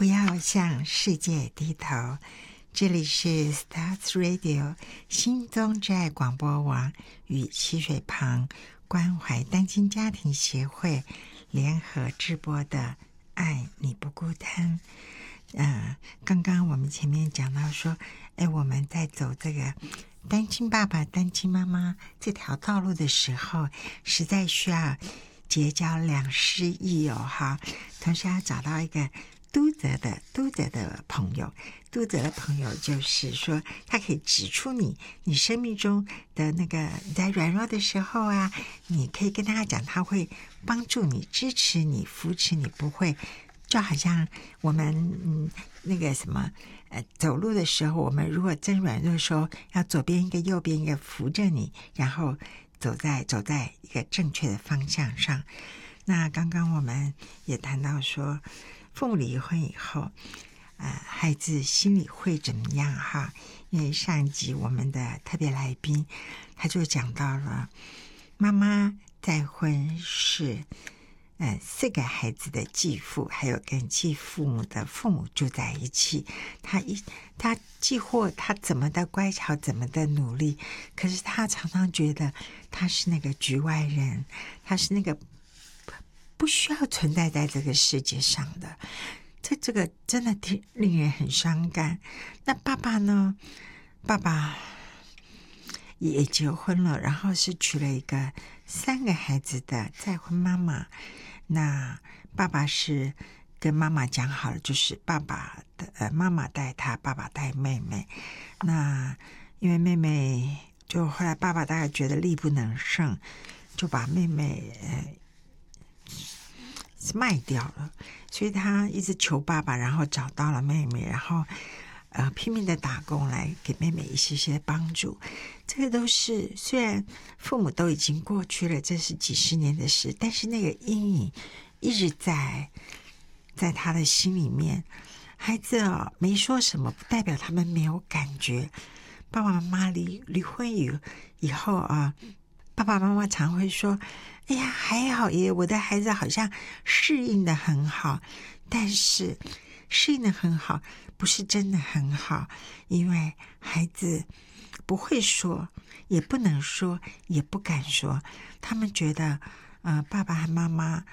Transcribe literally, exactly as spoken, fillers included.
不要向世界低头。这里是 Stars Radio 心中之爱广播网与溪水旁关怀单亲家庭协会联合直播的爱你不孤单。呃，刚刚我们前面讲到说，哎，我们在走这个单亲爸爸单亲妈妈这条道路的时候，实在需要结交良师益友哈，同时要找到一个督责的督责的朋友。督责的朋友就是说，他可以指出你你生命中的那个在软弱的时候啊，你可以跟他讲，他会帮助你、支持你、扶持你，不会就好像我们嗯那个什么呃走路的时候，我们如果真软弱的时候，要左边一个右边一个扶着你，然后走在走在一个正确的方向上。那刚刚我们也谈到说，父母离婚以后，呃，孩子心里会怎么样哈？因为上一集我们的特别来宾他就讲到了，妈妈再婚是呃四个孩子的继父，还有跟继父母的父母住在一起。他一他既或他怎么的乖巧，怎么的努力，可是他常常觉得他是那个局外人，他是那个不需要存在在这个世界上的。这这个真的挺令人很伤感。那爸爸呢？爸爸也结婚了，然后是娶了一个三个孩子的再婚妈妈。那爸爸是跟妈妈讲好了，就是爸爸的呃妈妈带他，爸爸带妹妹。那因为妹妹就后来爸爸大概觉得力不能胜，就把妹妹呃卖掉了，所以他一直求爸爸，然后找到了妹妹，然后呃拼命的打工来给妹妹一些些帮助。这个都是虽然父母都已经过去了，这是几十年的事，但是那个阴影一直在在他的心里面。孩子哦没说什么，不代表他们没有感觉。爸爸妈妈离离婚以以后啊，爸爸妈妈常会说，哎呀还好耶，我的孩子好像适应的很好。但是适应的很好不是真的很好，因为孩子不会说，也不能说，也不敢说。他们觉得呃，爸爸和妈妈